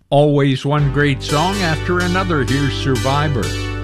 Always one great song after another. Here's Survivor.